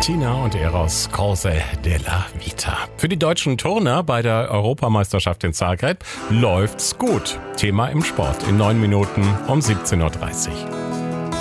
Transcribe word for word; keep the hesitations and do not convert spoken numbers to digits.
Tina und Eros Cose della Vita. Für die deutschen Turner bei der Europameisterschaft in Zagreb läuft's gut. Thema im Sport in neun Minuten um siebzehn Uhr dreißig.